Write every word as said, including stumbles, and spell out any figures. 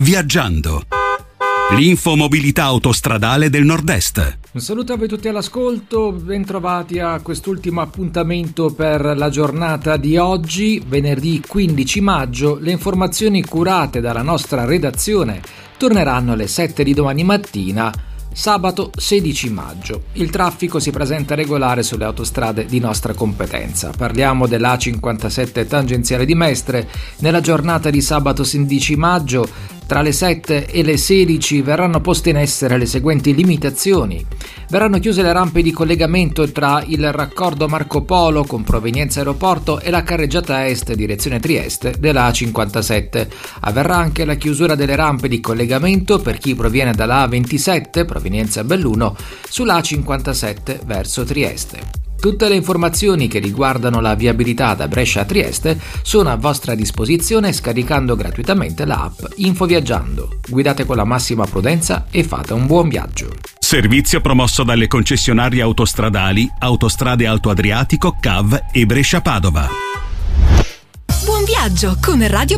Viaggiando. L'infomobilità autostradale del Nord-Est. Un saluto a voi tutti all'ascolto, bentrovati a quest'ultimo appuntamento per la giornata di oggi, venerdì quindici maggio. Le informazioni curate dalla nostra redazione torneranno alle sette di domani mattina, sabato sedici maggio. Il traffico si presenta regolare sulle autostrade di nostra competenza. Parliamo dell'A cinquantasette tangenziale di Mestre. Nella giornata di sabato sedici maggio tra le sette e le sedici verranno poste in essere le seguenti limitazioni. Verranno chiuse le rampe di collegamento tra il raccordo Marco Polo con provenienza aeroporto e la carreggiata est direzione Trieste della A cinquantasette. Avverrà anche la chiusura delle rampe di collegamento per chi proviene dalla A ventisette, provenienza Belluno, sulla A cinquantasette verso Trieste. Tutte le informazioni che riguardano la viabilità da Brescia a Trieste sono a vostra disposizione scaricando gratuitamente l'app Infoviaggiando. Guidate con la massima prudenza e fate un buon viaggio. Servizio promosso dalle concessionarie autostradali Autostrade Alto Adriatico, C A V e Brescia Padova. Buon viaggio con Radio